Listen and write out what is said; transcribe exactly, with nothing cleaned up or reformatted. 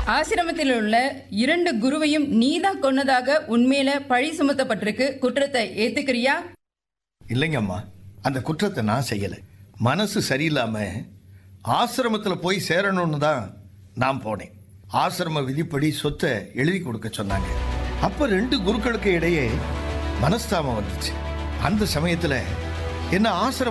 ஆசிரமத்தில் உள்ள இரண்டு குருவையும் நீதான் கொன்னதாக உண்மையில பழி சுமத்தப்பட்டிருக்கு. குற்றத்தை ஏத்துக்கிறியா? இல்லைங்கம்மா, அந்த குற்றத்தை நான் செய்யல. மனசு சரியில்லாம ஆசிரமத்துல போய் சேரணும்னு தான் நான் போனேன். ஆசிரம விதிப்படி சொத்தை எழுதி கொடுக்க சொன்னாங்க. அப்ப ரெண்டு குருக்களுக்கு இடையே மனஸ்தாபம் வந்துச்சு. அந்த சமயத்துல என்ன ஆசிரம